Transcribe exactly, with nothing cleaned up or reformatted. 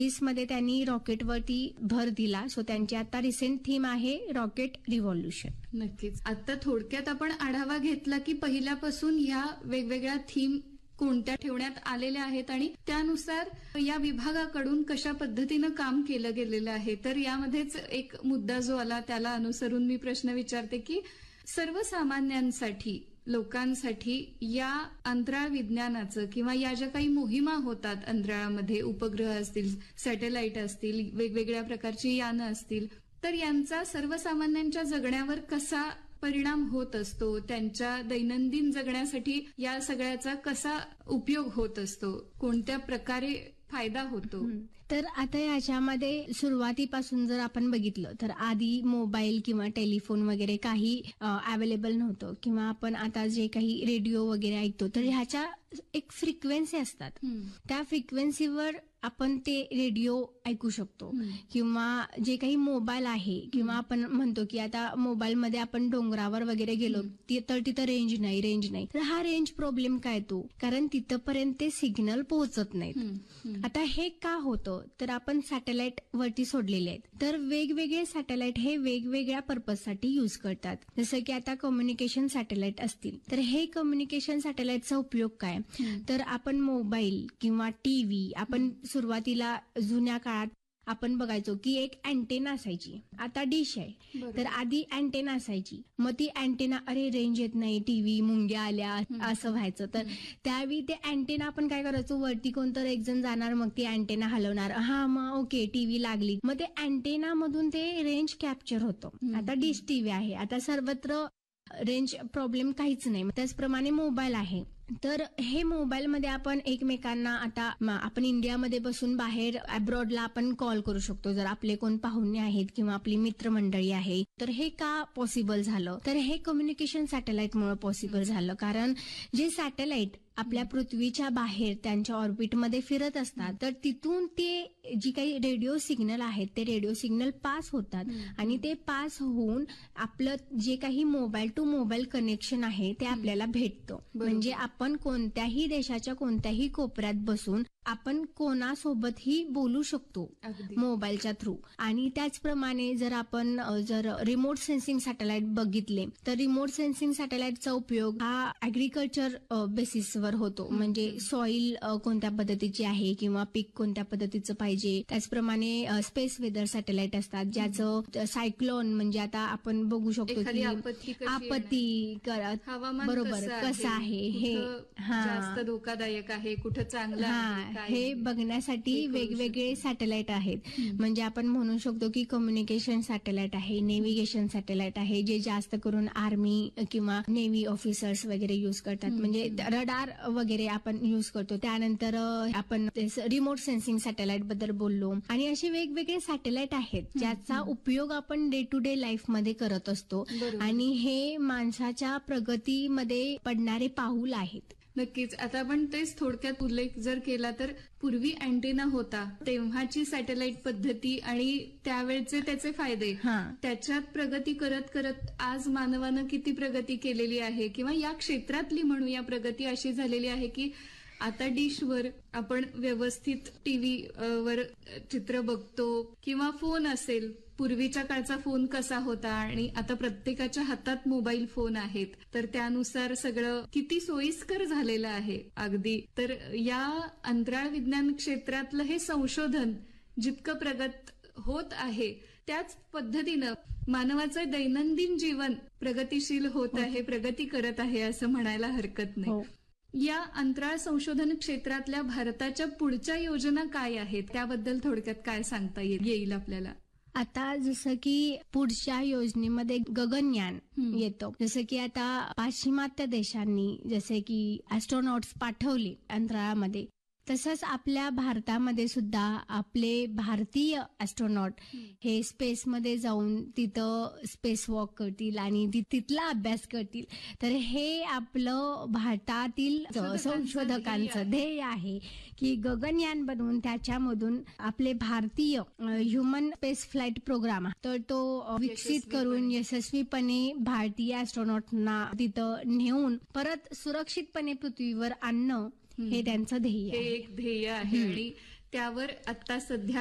वीस मध्ये त्यांनी रॉकेटवरती भर दिला. सो त्यांची आता रिसेंट थीम आहे रॉकेट रिव्हॉल्युशन. नक्कीच. आता थोडक्यात आपण आढावा घेतला की पहिल्यापासून ह्या वेगवेगळ्या थीम कोणत्या ठेवण्यात आलेल्या आहेत आणि त्यानुसार या विभागाकडून कशा पद्धतीनं काम केलं गेलेलं आहे. तर यामध्येच एक मुद्दा जो आला त्याला अनुसरून मी प्रश्न विचारते की सर्वसामान्यांसाठी, लोकांसाठी या अंतराळ विज्ञानाचं किंवा या ज्या काही मोहिमा होतात अंतराळामध्ये, उपग्रह असतील, सॅटेलाइट असतील, वेगवेगळ्या प्रकारची यानं असतील, तर यांचा सर्वसामान्यांच्या जगण्यावर कसा परिणाम होत असतो, त्यांच्या दैनंदिन जगण्यासाठी या सगळ्याचा कसा उपयोग होत असतो, कोणत्या प्रकारे फायदा होतो. तर आता याच्यामध्ये सुरुवातीपासून जर आपण बघितलं तर आधी मोबाईल किंवा टेलिफोन वगैरे काही अवेलेबल नव्हतं, किंवा आपण आता जे काही रेडिओ वगैरे ऐकतो तर ह्याच्या एक फ्रिक्वेन्सी असतात. त्या फ्रिक्वेन्सीवर आपण ते रेडिओ ऐकू शकतो, किंवा जे काही मोबाईल आहे, किंवा आपण म्हणतो की आता मोबाईलमध्ये आपण डोंगरावर वगैरे गेलो तर तिथं रेंज नाही रेंज नाही तर हा रेंज प्रॉब्लेम काय तो, कारण तिथपर्यंत ते सिग्नल पोहोचत नाहीत. आता हे का होतं तर आपण सॅटेलाइट वरती सोडलेले आहेत. तर वेगवेगळे सॅटेलाइट हे वेगवेगळ्या पर्पजसाठी युज करतात. जसं की आता कम्युनिकेशन सॅटेलाइट असतील तर हे कम्युनिकेशन सॅटेलाइटचा उपयोग काय, तर आपण मोबाईल किंवा टीव्ही, आपण सुरुवातीला जुन्या काळात आपण बघायचो की एक अँटेना असायची, आता डिश आहे तर आधी अँटेना असायची, मग ती अँटेना अरे रेंज येत नाही, टीव्ही मुंग्या आल्या असं व्हायचं. तर त्यावेळी ते अँटेना आपण काय करायचो, वरती कोणतर एक जण जाणार, मग ती अँटेना हलवणार, हा मग ओके टीव्ही लागली, मग ते अँटेना मधून ते रेंज कॅप्चर होतं. आता डिश टीव्ही आहे, आता सर्वत्र रेंज प्रॉब्लेम काहीच नाही. त्याचप्रमाणे मोबाईल आहे, तर हे मोबाईलमध्ये आपण एकमेकांना, आता आपण इंडियामध्ये बसून बाहेर अब्रॉडला आपण कॉल करू शकतो जर आपले कोण पाहुणे आहेत किंवा आपली मित्रमंडळी आहे. तर हे का पॉसिबल झालं, तर हे कम्युनिकेशन सॅटेलाइटमुळे पॉसिबल झालं. कारण जे सॅटेलाइट आपल्या पृथ्वीच्या बाहेर त्यांच्या ऑर्बिटमध्ये फिरत असतात, तर तिथून ते जी काही रेडिओ सिग्नल आहेत ते रेडिओ सिग्नल पास होतात, आणि ते पास होऊन आपलं जे काही मोबाईल टू मोबाईल कनेक्शन आहे ते आपल्याला भेटतं. म्हणजे आपण कोणत्याही देशाच्या कोणत्याही कोपऱ्यात बसून आपण कोणासोबतही बोलू शकतो मोबाईलच्या थ्रू. आणि त्याचप्रमाणे जर आपण जर रिमोट सेन्सिंग सॅटेलाइट बघितले तर रिमोट सेन्सिंग सॅटेलाइटचा उपयोग हा ऍग्रिकल्चर बेसिसवर होतो. म्हणजे सॉइल कोणत्या पद्धतीची आहे किंवा पीक कोणत्या पद्धतीचं पाहिजे. त्याचप्रमाणे स्पेस वेदर सॅटेलाइट असतात ज्याचं सायक्लोन, म्हणजे आता आपण बघू शकतो की आपत्ती बरोबर कसं आहे हे जास्त धोकादायक आहे, कुठं चांगलं आहे हे बघण्यासाठी वेगवेगळे सॅटेलाइट आहेत. म्हणजे आपण म्हणू शकतो की कम्युनिकेशन सॅटेलाइट आहे, नेव्हिगेशन सॅटेलाइट आहे, जे जास्त करून आर्मी किंवा नेव्ही ऑफिसर्स वगैरे युज करतात. म्हणजे रडार वगैरे आपण युज करतो. त्यानंतर आपण रिमोट सेन्सिंग सॅटेलाइट बद्दल बोललो, आणि असे वेगवेगळे सॅटेलाइट आहेत ज्याचा उपयोग आपण डे टू डे लाईफ मध्ये करत असतो, आणि हे माणसाच्या प्रगतीमध्ये पडणारे पाऊल आहेत. नक्कीच. आता आपण तेच थोडक्यात उल्लेख जर केला तर पूर्वी अँटेना होता, तेव्हाची सॅटेलाइट पद्धती आणि त्यावेळचे त्याचे फायदे, त्याच्यात प्रगती करत करत आज मानवानं किती प्रगती केलेली आहे, किंवा या क्षेत्रातली म्हणूया प्रगती अशी झालेली आहे की आता डिशवर आपण व्यवस्थित टीव्ही वर चित्र बघतो, किंवा फोन असेल, पूर्वीच्या काळचा फोन कसा होता आणि आता प्रत्येकाच्या हातात मोबाईल फोन आहेत, तर त्यानुसार सगळं किती सोयीस्कर झालेलं आहे अगदी. तर या अंतराळ विज्ञान क्षेत्रातलं हे संशोधन जितकं प्रगत होत आहे त्याच पद्धतीनं मानवाचं दैनंदिन जीवन प्रगतिशील होत आहे, प्रगती करत आहे असं म्हणायला हरकत नाही. या अंतराळ संशोधन क्षेत्रातल्या भारताच्या पुढच्या योजना काय आहेत त्याबद्दल थोडक्यात काय सांगता येईल आपल्याला? आता जसं की पुढच्या योजनेमध्ये गगनयान येतं. जसं की आता पाश्चिमात्य देशांनी जसे की ऍस्ट्रॉनॉट्स पाठवले अंतराळामध्ये, तसंच आपल्या भारतामध्ये सुद्धा आपले भारतीय ऍस्ट्रॉनॉट हे स्पेसमध्ये जाऊन तिथं स्पेस वॉक करतील आणि तिथला अभ्यास करतील. तर हे आपलं भारतातील संशोधकांचं ध्येय आहे की गगनयान बनवून त्याच्यामधून आपले भारतीय ह्युमन स्पेस फ्लाईट प्रोग्राम तर तो विकसित करून यशस्वीपणे भारतीय ऍस्ट्रॉनॉटना तिथं नेऊन परत सुरक्षितपणे पृथ्वीवर आणणं हे त्यांचं ध्येय हे एक ध्येय आहे. आणि त्यावर आता सध्या